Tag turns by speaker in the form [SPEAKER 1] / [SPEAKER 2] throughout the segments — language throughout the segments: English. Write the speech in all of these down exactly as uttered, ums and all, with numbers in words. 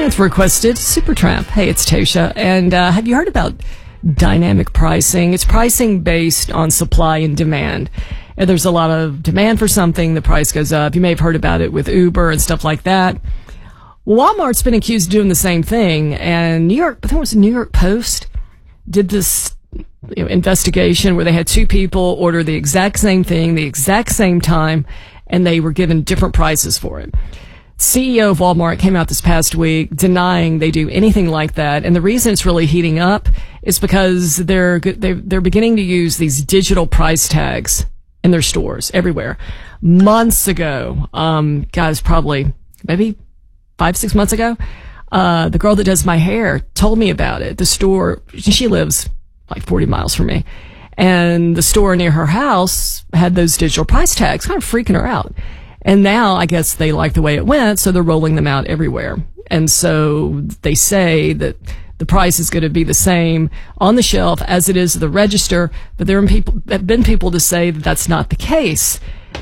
[SPEAKER 1] It's requested Supertramp. Hey, it's Tasha. And uh, have you heard about dynamic pricing? It's pricing based on supply and demand. And there's a lot of demand for something, the price goes up. You may have heard about it with Uber and stuff like that. Walmart's been accused of doing the same thing. And New York, I think it was the New York Post, did this you know, investigation where they had two people order the exact same thing, the exact same time, and they were given different prices for it. C E O of Walmart came out this past week denying they do anything like that. And the reason it's really heating up is because they're, they're beginning to use these digital price tags in their stores everywhere. Months ago, um, guys, probably maybe five, six months ago, uh, the girl that does my hair told me about it. The store, she lives like forty miles from me. And the store near her house had those digital price tags, kind of freaking her out. And now I guess they like the way it went, so they're rolling them out everywhere. And so they say that the price is going to be the same on the shelf as it is at the register, but there have been people, have been people to say that that's not the case.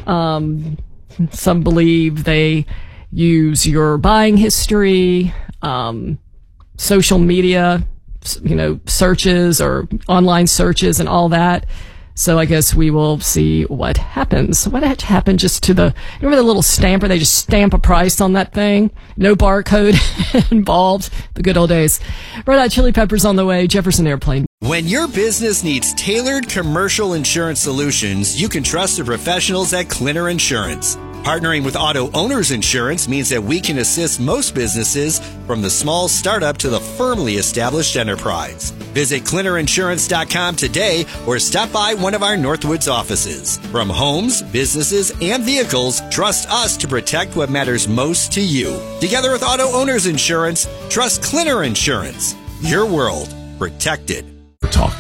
[SPEAKER 1] Um, some believe they use your buying history, um, social media, you know, searches or online searches and all that. So I guess we will see what happens. What happened just to the, remember the little stamper? They just stamp a price on that thing. No barcode involved. The good old days. Red Hot Chili Peppers on the way. Jefferson Airplane.
[SPEAKER 2] When your business needs tailored commercial insurance solutions, you can trust the professionals at Clinner Insurance. Partnering with Auto Owners Insurance means that we can assist most businesses from the small startup to the firmly established enterprise. Visit Clinner Insurance dot com today or stop by one of our Northwoods offices. From homes, businesses, and vehicles, trust us to protect what matters most to you. Together with Auto Owners Insurance, trust Clinner Insurance. Your world protected.
[SPEAKER 3] Talk.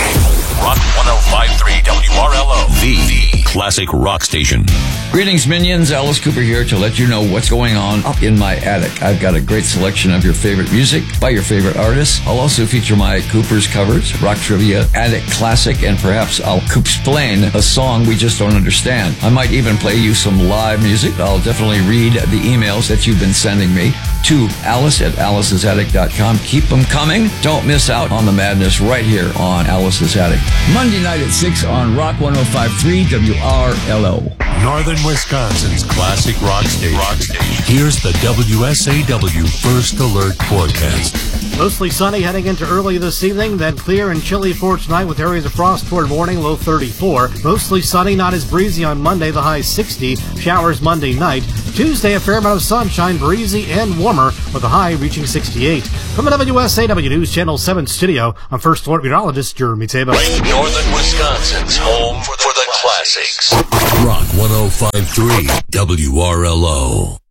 [SPEAKER 3] Rock one oh five point three W R L O, the, the classic rock station.
[SPEAKER 4] Greetings, minions. Alice Cooper here to let you know what's going on up in my attic. I've got a great selection of your favorite music by your favorite artists. I'll also feature my Cooper's covers, rock trivia, attic classic, and perhaps I'll explain a song we just don't understand. I might even play you some live music. I'll definitely read the emails that you've been sending me to Alice at alice's attic dot com. Keep them coming. Don't miss out on the madness right here on Alice's Attic. Monday night at six on Rock one oh five point three W R L O.
[SPEAKER 3] Northern Wisconsin's classic rock station. Rock station. Here's the W S A W First Alert forecast.
[SPEAKER 5] Mostly sunny heading into early this evening, then clear and chilly for tonight with areas of frost toward morning, low thirty-four. Mostly sunny, not as breezy on Monday, the high sixty. Showers Monday night. Tuesday, a fair amount of sunshine, breezy and warmer with a high reaching sixty-eight. From the W S A W News Channel seven studio, I'm First Alert meteorologist Jeremy Tabo.
[SPEAKER 3] Northern Wisconsin's home for the classics. Rock one oh five point three W R L O.